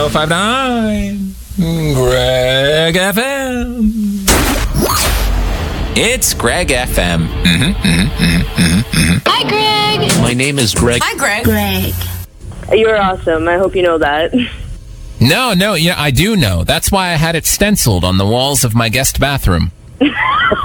105.9 Greg FM. It's Greg FM. Hi, Greg. My name is Greg. Hi, Greg. Greg. You're awesome. I hope you know that. No, yeah, I do know. That's why I had it stenciled on the walls of my guest bathroom.